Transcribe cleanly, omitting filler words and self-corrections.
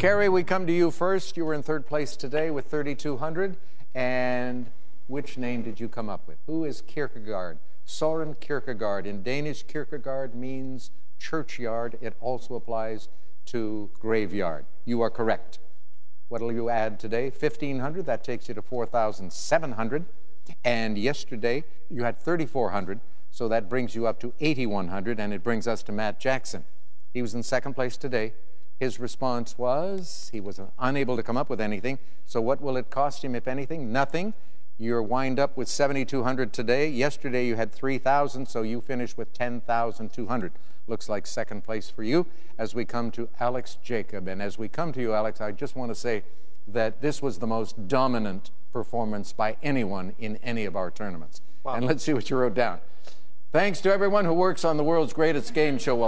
Carrie, we come to you first. You were in third place today with 3,200. And which name did you come up with? Who is Kierkegaard? Soren Kierkegaard. In Danish, Kierkegaard means churchyard. It also applies to graveyard. You are correct. What will you add today? 1,500. That takes you to 4,700. And yesterday, you had 3,400. So that brings you up to 8,100. And it brings us to Matt Jackson. He was in second place today. His response was he was unable to come up with anything. So what will it cost him, if anything? Nothing. You're wind up with 7,200 today. Yesterday you had 3,000, so you finished with 10,200. Looks like second place for you. As we come to Alex Jacob, and as we come to you, Alex, I just want to say that this was the most dominant performance by anyone in any of our tournaments. Wow. And let's see what you wrote down. Thanks to everyone who works on the world's greatest game show.